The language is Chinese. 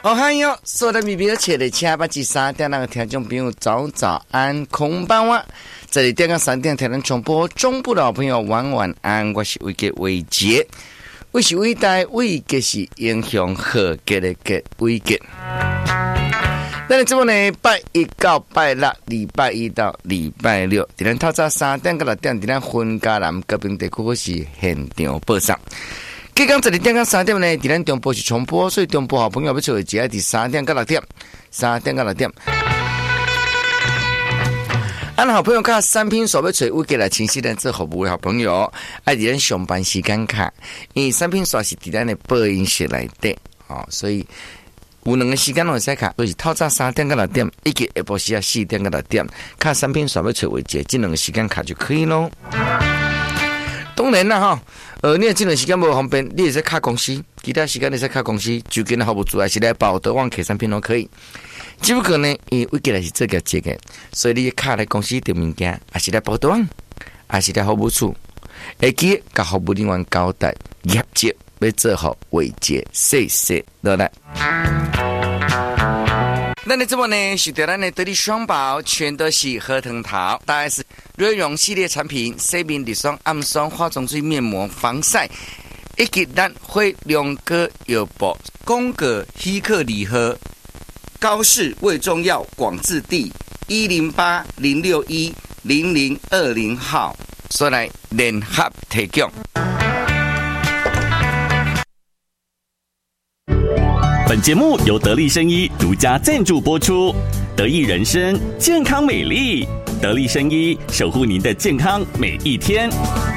哦嗨哟，所有的米表切的783点那个听众朋友早安，空班哇！这里电港3点台湾重播，中部的好朋友晚安，我是伟杰伟杰，我是伟大伟杰是英雄和杰的杰伟杰。咱这边呢，拜一到拜六，礼拜一到礼拜六，在咱透早3点到6点，在咱分家南高屏地区是现场播送。刚刚这里电港3点呢，在咱中部是重播，所以中部好朋友要做只在3点到6点，3点到6点。俺好朋友看三拼所要找我给来清晰人做服务的好朋友，爱在咱上班时间卡，因为三拼所是在咱的播音室内底，所以有两个时间拢会使卡，就是透早3点到6点，以及下晡时4点到6点，看三拼所要找为节，这两个时间卡就可以咯。当然啦你这段时间不方便，你也是卡公司，其他时间你是卡公司，就跟服务组还是来报德旺 K 三拼都可以。只不过呢，因为我给的是这个节的，所以你卡来公司的物件，还是来报德旺，还是来服务处，会记甲服务人员交代业绩要做好为节，谢谢落来。咱的这么呢，是对咱的得力双宝，全都是核桃桃，大概是瑞容系列产品，洗面乳霜、暗霜、化妆水、面膜、防晒，以及咱会两个药布，宫格希克礼盒，高市卫中药广治地108-061-0020号，所来联合提供。 本节目由得力生医独家赞助播出，得益人生健康美丽，得力生医守护您的健康每一天。